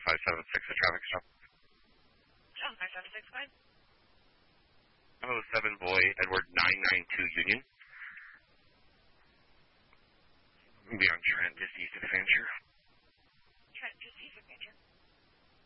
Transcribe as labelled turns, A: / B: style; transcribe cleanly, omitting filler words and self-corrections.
A: 576, a traffic stop.
B: Oh, 576, fine.
A: 707 Boy, Edward 992 Union. Be on Trent, just east of Fancher.
B: Trent, just east of Fancher.